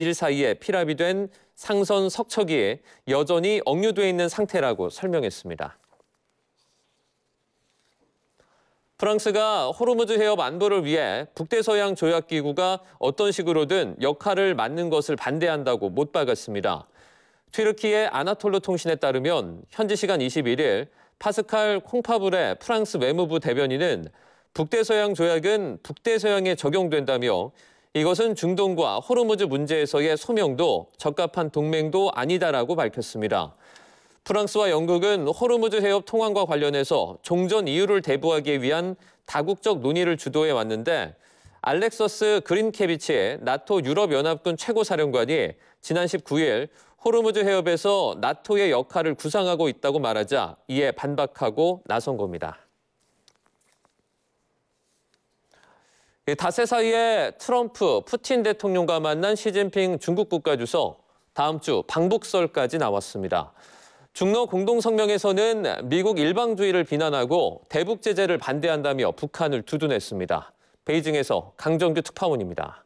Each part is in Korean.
일 사이에 필압이 된 상선 석척이 여전히 억류돼 있는 상태라고 설명했습니다. 프랑스가 호르무즈 해협 안보를 위해 북대서양 조약기구가 어떤 식으로든 역할을 맡는 것을 반대한다고 못 박았습니다. 튀르키예 아나톨루 통신에 따르면 현지 시간 21일 파스칼 콩파브레 프랑스 외무부 대변인은 북대서양 조약은 북대서양에 적용된다며 이것은 중동과 호르무즈 문제에서의 소명도 적합한 동맹도 아니다라고 밝혔습니다. 프랑스와 영국은 호르무즈 해협 통항과 관련해서 종전 이유를 대부하기 위한 다국적 논의를 주도해 왔는데 알렉서스 그린케비치 나토 유럽연합군 최고사령관이 지난 19일 호르무즈 해협에서 나토의 역할을 구상하고 있다고 말하자 이에 반박하고 나선 겁니다. 닷새 사이에 트럼프, 푸틴 대통령과 만난 시진핑 중국 국가주석, 다음 주 방북설까지 나왔습니다. 중러 공동성명에서는 미국 일방주의를 비난하고 대북 제재를 반대한다며 북한을 두둔했습니다. 베이징에서 강정규 특파원입니다.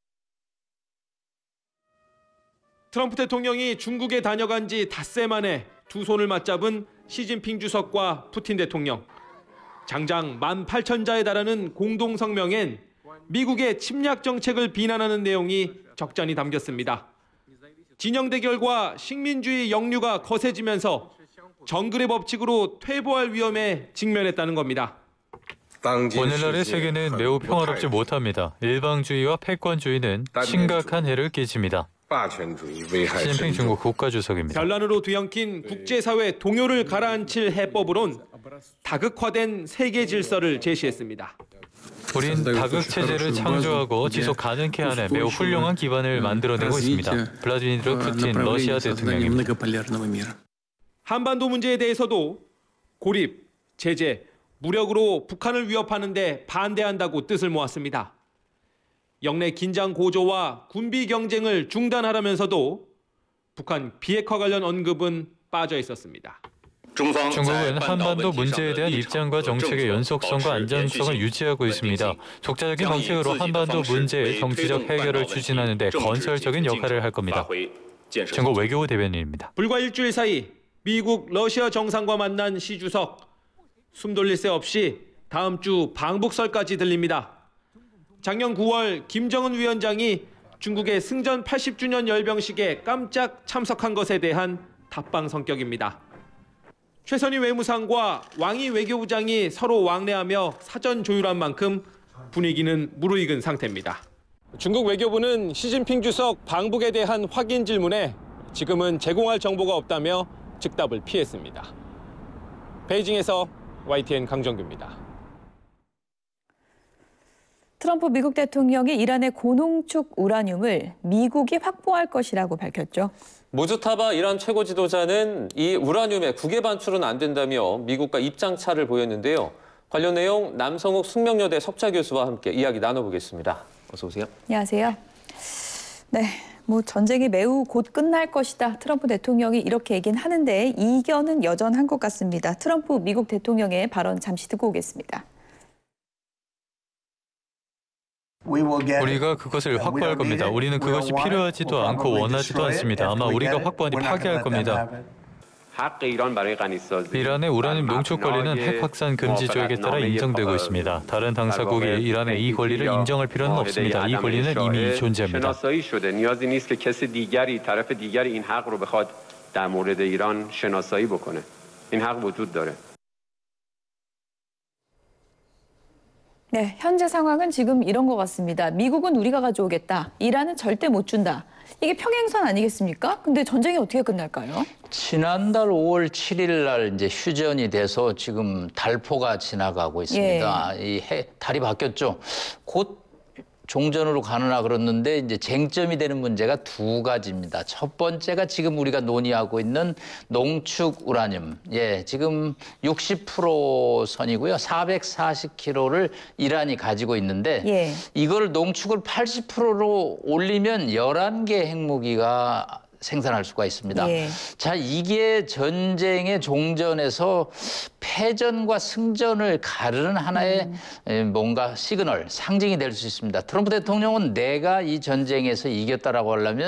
트럼프 대통령이 중국에 다녀간 지 닷새 만에 두 손을 맞잡은 시진핑 주석과 푸틴 대통령. 장장 18,000자에 달하는 공동성명엔 미국의 침략 정책을 비난하는 내용이 적잖이 담겼습니다. 진영 대결과 식민주의 역류가 거세지면서 정글의 법칙으로 퇴보할 위험에 직면했다는 겁니다. 오늘날의 세계는 매우 평화롭지 못합니다. 일방주의와 패권주의는 심각한 해를 끼칩니다. 시진핑 중국 국가주석입니다. 변란으로 뒤엉킨 국제사회 동요를 가라앉힐 해법으론 다극화된 세계 질서를 제시했습니다. 우린 다극체제를 창조하고 지속 가능케 하는 매우 훌륭한 기반을 만들어내고 있습니다. 블라디미르 푸틴 러시아 대통령입니다. 한반도 문제에 대해서도 고립, 제재, 무력으로 북한을 위협하는 데 반대한다고 뜻을 모았습니다. 영내 긴장 고조와 군비 경쟁을 중단하라면서도 북한 비핵화 관련 언급은 빠져 있었습니다. 중국은 한반도 문제에 대한 입장과 정책의 연속성과 안정성을 유지하고 있습니다. 독자적인 방식으로 한반도 문제의 정치적 해결을 추진하는 데 건설적인 역할을 할 겁니다. 중국 외교부 대변인입니다. 불과 일주일 사이 미국, 러시아 정상과 만난 시 주석. 숨 돌릴 새 없이 다음 주 방북설까지 들립니다. 작년 9월 김정은 위원장이 중국의 승전 80주년 열병식에 깜짝 참석한 것에 대한 답방 성격입니다. 최선희 외무상과 왕이 외교부장이 서로 왕래하며 사전 조율한 만큼 분위기는 무르익은 상태입니다. 중국 외교부는 시진핑 주석 방북에 대한 확인 질문에 지금은 제공할 정보가 없다며 즉답을 피했습니다. 베이징에서 YTN 강정규입니다. 트럼프 미국 대통령이 이란의 고농축 우라늄을 미국이 확보할 것이라고 밝혔죠. 무주타바 이란 최고 지도자는 이 우라늄의 국외 반출은 안 된다며 미국과 입장차를 보였는데요. 관련 내용 남성욱 숙명여대 석좌 교수와 함께 이야기 나눠보겠습니다. 어서 오세요. 안녕하세요. 네, 전쟁이 매우 곧 끝날 것이다. 트럼프 대통령이 이렇게 얘기는 하는데 이견은 여전한 것 같습니다. 트럼프 미국 대통령의 발언 잠시 듣고 오겠습니다. 우리가 그것을 확보할 겁니다. 우리는 그것이 필요하지도 않고 원하지도 않습니다. 아마 우리가 확보하니 파괴할 겁니다. 이란의 우라늄 농축 권리는 핵 확산 금지 조약에 따라 인정되고 있습니다. 다른 당사국이 이란의 이 권리를 인정할 필요는 없습니다. 이 권리는 이미 존재합니다. 네, 현재 상황은 지금 이런 것 같습니다. 미국은 우리가 가져오겠다. 이란은 절대 못 준다. 이게 평행선 아니겠습니까? 근데 전쟁이 어떻게 끝날까요? 지난달 5월 7일 날 이제 휴전이 돼서 지금 달포가 지나가고 있습니다. 달이 바뀌었죠. 곧 종전으로 가느라 그랬는데 이제 쟁점이 되는 문제가 두 가지입니다. 첫 번째가 지금 우리가 논의하고 있는 농축 우라늄. 지금 60% 선이고요. 440kg를 이란이 가지고 있는데 이걸 농축을 80%로 올리면 11개 핵무기가 생산할 수가 있습니다. 예. 자, 이게 전쟁의 종전에서 패전과 승전을 가르는 하나의 뭔가 시그널, 상징이 될 수 있습니다. 트럼프 대통령은 내가 이 전쟁에서 이겼다라고 하려면